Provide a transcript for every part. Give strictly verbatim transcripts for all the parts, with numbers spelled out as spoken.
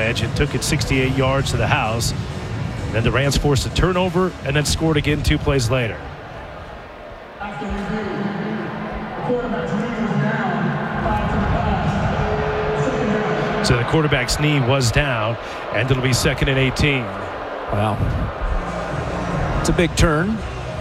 advantage and took it sixty-eight yards to the house. Then the Rams forced a turnover and then scored again two plays later. After review, the quarterback's knee was down, five to the pass. Second down. So the quarterback's knee was down, and it'll be second and eighteen. Wow. It's a big turn.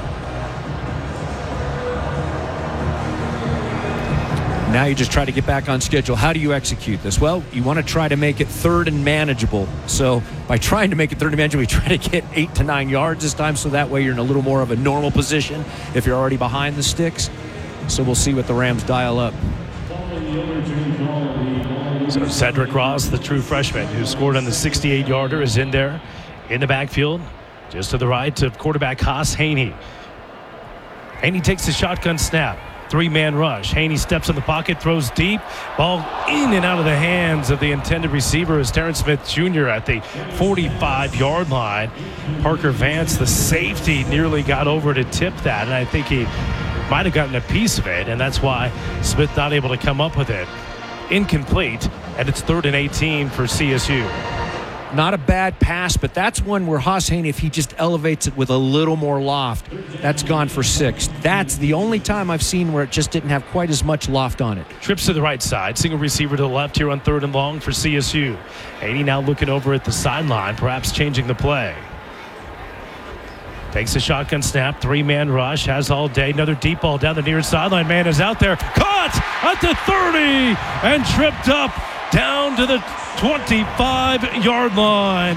Now you just try to get back on schedule. How do you execute this? Well, you want to try to make it third and manageable. So by trying to make it third and manageable, you try to get eight to nine yards this time, so that way you're in a little more of a normal position if you're already behind the sticks. So we'll see what the Rams dial up. So Cedric Ross, the true freshman who scored on the sixty-eight yarder, is in there in the backfield, just to the right of quarterback Haas Haney. Haney takes the shotgun snap. Three-man rush. Haney steps in the pocket, throws deep. Ball in and out of the hands of the intended receiver is Terrence Smith Junior at the forty-five-yard line. Parker Vance, the safety, nearly got over to tip that, and I think he might have gotten a piece of it, and that's why Smith not able to come up with it. Incomplete, and it's third and eighteen for C S U. Not a bad pass, but that's one where Haas Haney, if he just elevates it with a little more loft, that's gone for six. That's the only time I've seen where it just didn't have quite as much loft on it. Trips to the right side, single receiver to the left here on third and long for C S U. Haney now looking over at the sideline, perhaps changing the play. Takes a shotgun snap, three-man rush, has all day. Another deep ball down the near sideline. Man is out there, caught at the thirty, and tripped up down to the twenty-five-yard line.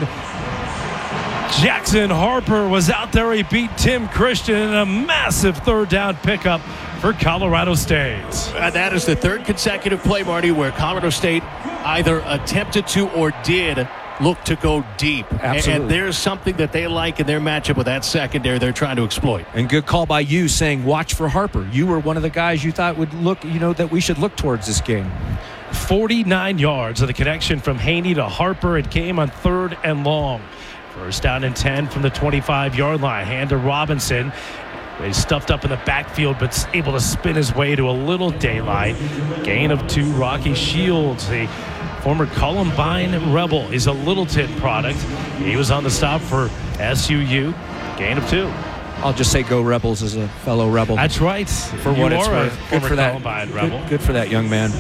Jackson Harper was out there. He beat Tim Christian in a massive third down pickup for Colorado State. And that is the third consecutive play, Marty, where Colorado State either attempted to or did look to go deep. Absolutely. And there's something that they like in their matchup with that secondary they're trying to exploit. And good call by you saying watch for Harper. You were one of the guys you thought would look, you know, that we should look towards this game. forty-nine yards of the connection from Haney to Harper. It came on third and long. First down and ten from the twenty-five-yard line. Hand to Robinson. He's stuffed up in the backfield, but able to spin his way to a little daylight. Gain of two. Rocky Shields, the former Columbine Rebel, is a Littleton product. He was on the stop for S U U. Gain of two. I'll just say go Rebels as a fellow Rebel. That's right. For you what it's are worth. A good for that. Columbine Rebel. Good, good for that young man.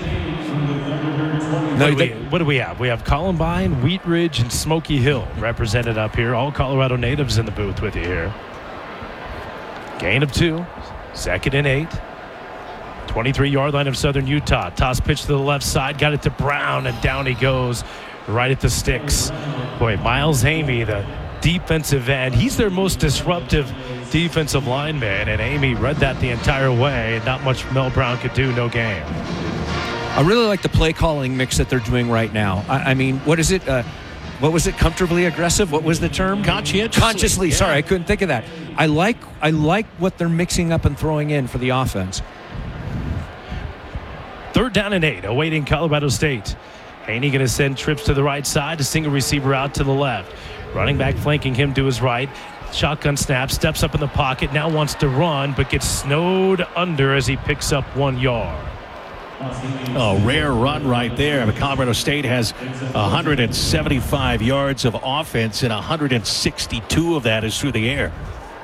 No, what, do we, what do we have? We have Columbine, Wheat Ridge, and Smoky Hill represented up here. All Colorado natives in the booth with you here. Gain of two. Second and eight. twenty-three-yard line of Southern Utah. Toss pitch to the left side. Got it to Brown, and down he goes right at the sticks. Boy, Miles Amy, the defensive end. He's their most disruptive defensive lineman, and Amy read that the entire way. Not much Mel Brown could do. No game. I really like the play calling mix that they're doing right now. I, I mean, what is it? Uh, what was it? Comfortably aggressive? What was the term? Conscientiously. Consciously. Yeah. Sorry, I couldn't think of that. I like I like what they're mixing up and throwing in for the offense. Third down and eight, awaiting Colorado State. Haney going to send trips to the right side, a single receiver out to the left. Running back flanking him to his right. Shotgun snap, steps up in the pocket, now wants to run, but gets snowed under as he picks up one yard. A rare run right there. I mean, Colorado State has one hundred seventy-five yards of offense, and one hundred sixty-two of that is through the air.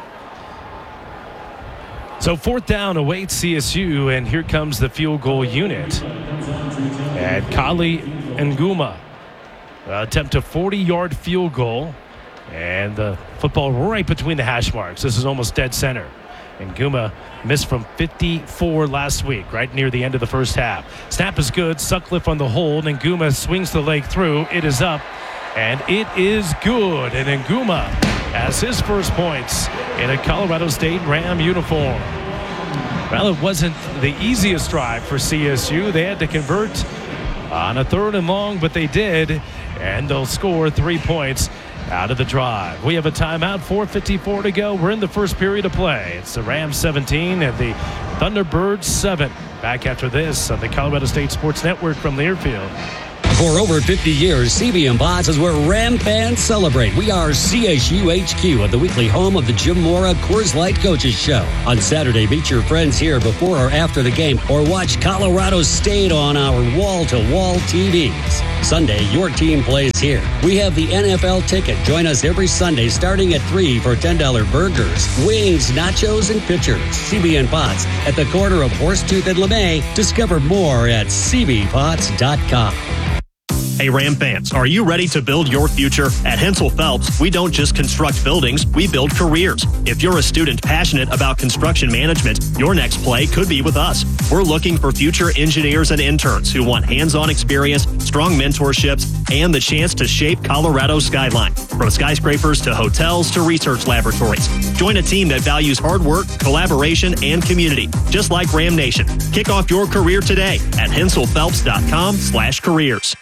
So fourth down awaits C S U, and here comes the field goal unit. And Kali Nguma attempt a forty-yard field goal, and the football right between the hash marks. This is almost dead center. Nguma missed from fifty-four last week, right near the end of the first half. Snap is good. Sutcliffe on the hold. Nguma swings the leg through. It is up, and it is good. And Nguma has his first points in a Colorado State Ram uniform. Well, it wasn't the easiest drive for C S U. They had to convert on a third and long, but they did, and they'll score three points out of the drive. We have a timeout, four fifty-four to go. We're in the first period of play. It's the Rams seventeen and the Thunderbirds seven. Back after this on the Colorado State Sports Network from Learfield. For over fifty years, C B and Potts is where Ram fans celebrate. We are C S U H Q at the weekly home of the Jim Mora Coors Light Coaches Show. On Saturday, meet your friends here before or after the game, or watch Colorado State on our wall-to-wall T Vs. Sunday, your team plays here. We have the N F L ticket. Join us every Sunday starting at three for ten dollar burgers, wings, nachos, and pitchers. C B and Potts at the corner of Horsetooth and LeMay. Discover more at c b potts dot com. Hey Ram fans, are you ready to build your future? At Hensel Phelps, we don't just construct buildings, we build careers. If you're a student passionate about construction management, your next play could be with us. We're looking for future engineers and interns who want hands-on experience, strong mentorships, and the chance to shape Colorado's skyline. From skyscrapers to hotels to research laboratories. Join a team that values hard work, collaboration, and community, just like Ram Nation. Kick off your career today at hensel phelps dot com slash careers.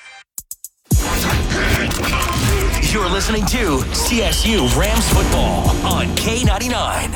You're listening to C S U Rams football on K ninety-nine.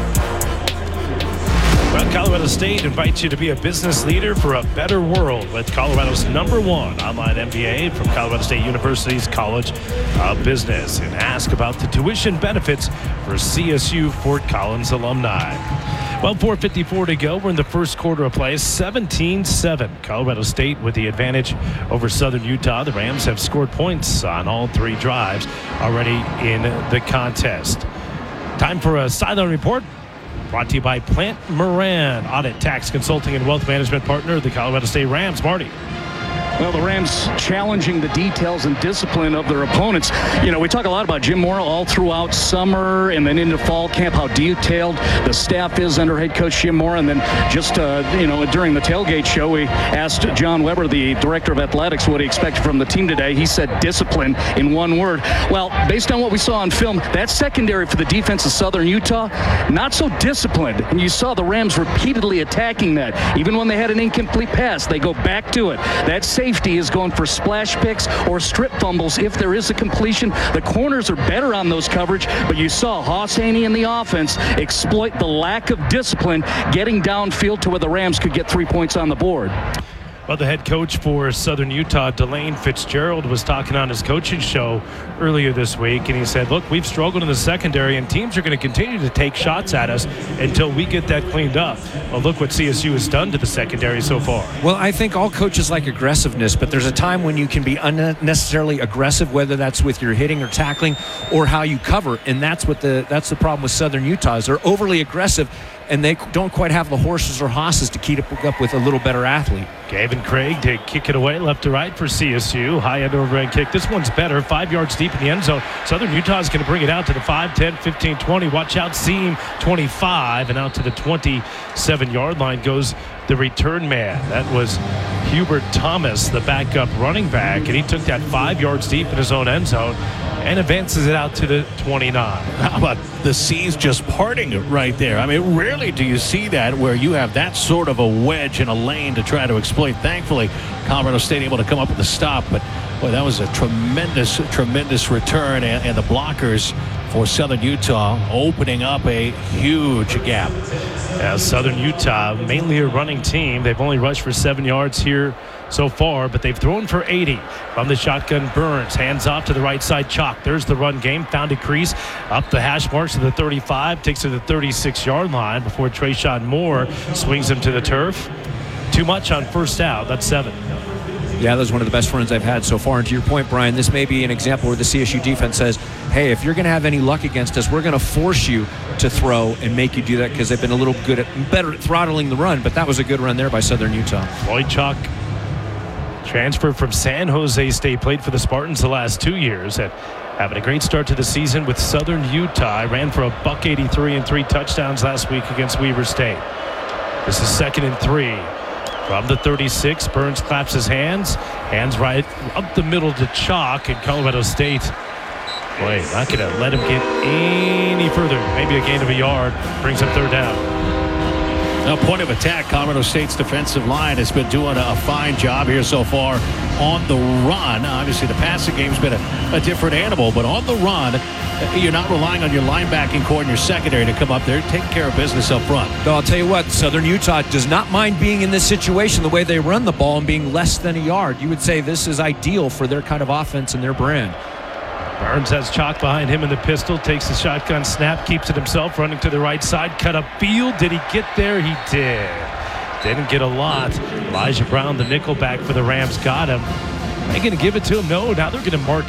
Well, Colorado State invites you to be a business leader for a better world with Colorado's number one online M B A from Colorado State University's College of Business. And ask about the tuition benefits for C S U Fort Collins alumni. Well, four fifty-four to go. We're in the first quarter of play. seventeen seven. Colorado State with the advantage over Southern Utah. The Rams have scored points on all three drives already in the contest. Time for a sideline report. Brought to you by Plant Moran, audit, tax, consulting, and wealth management partner of the Colorado State Rams. Marty. Well, the Rams challenging the details and discipline of their opponents. You know, we talk a lot about Jim Mora all throughout summer and then into fall camp, how detailed the staff is under head coach Jim Mora. And then just, uh, you know, during the tailgate show, we asked John Weber, the director of athletics, what he expected from the team today. He said discipline in one word. Well, based on what we saw on film, that secondary for the defense of Southern Utah, not so disciplined. And you saw the Rams repeatedly attacking that. Even when they had an incomplete pass, they go back to it. That safety is going for splash picks or strip fumbles if there is a completion. The corners are better on those coverage, but you saw Hoss Haney and the offense exploit the lack of discipline getting downfield to where the Rams could get three points on the board. Well, the head coach for Southern Utah, Delane Fitzgerald, was talking on his coaching show earlier this week, and he said, look, we've struggled in the secondary, and teams are going to continue to take shots at us until we get that cleaned up. Well, look what C S U has done to the secondary so far. Well, I think all coaches like aggressiveness, but there's a time when you can be unnecessarily aggressive, whether that's with your hitting or tackling or how you cover, and that's what the that's the problem with Southern Utah is they're overly aggressive, and they don't quite have the horses or hosses to keep up with a little better athlete. Gavin Craig to kick it away left to right for C S U. High end overhead kick. This one's better. Five yards deep in the end zone. Southern Utah is going to bring it out to the five, ten, fifteen, twenty. Watch out, seam twenty-five. And out to the twenty-seven-yard line goes the return man. That was Hubert Thomas, the backup running back. And he took that five yards deep in his own end zone and advances it out to the twenty-nine. How about the seas just parting right there? I mean, rarely do you see that where you have that sort of a wedge in a lane to try to exploit. Thankfully, Colorado State able to come up with a stop, but boy, that was a tremendous, tremendous return, and, and the blockers for Southern Utah opening up a huge gap. Yeah, Southern Utah, mainly a running team. They've only rushed for seven yards here so far, but they've thrown for eighty. From the shotgun, Burns, hands off to the right side, Chalk. There's the run game, found a crease, up the hash marks to the thirty-five, takes to the thirty-six-yard line before Trayshawn Moore swings him to the turf. Too much on first out. That's seven. Yeah, that was one of the best runs I've had so far. And to your point, Brian, this may be an example where the C S U defense says, hey, if you're going to have any luck against us, we're going to force you to throw and make you do that because they've been a little good at better at throttling the run. But that was a good run there by Southern Utah. Lloyd Chalk transferred from San Jose State, played for the Spartans the last two years. And having a great start to the season with Southern Utah. Ran for a buck eighty-three and three touchdowns last week against Weber State. This is second and three. From the thirty-six, Burns claps his hands. Hands right up the middle to Chalk, and Colorado State, boy, not going to let him get any further. Maybe a gain of a yard. Brings up third down. Now, point of attack, Colorado State's defensive line has been doing a fine job here so far on the run. Obviously, the passing game's been a, a different animal, but on the run, you're not relying on your linebacking core and your secondary to come up there, taking care of business up front. No, I'll tell you what, Southern Utah does not mind being in this situation, the way they run the ball and being less than a yard. You would say this is ideal for their kind of offense and their brand. Burns has Chalk behind him in the pistol, takes the shotgun snap, keeps it himself, running to the right side, cut up field. Did he get there? He did. Didn't get a lot. Elijah Brown, the nickelback for the Rams, got him. Are they going to give it to him? No, now they're going to mark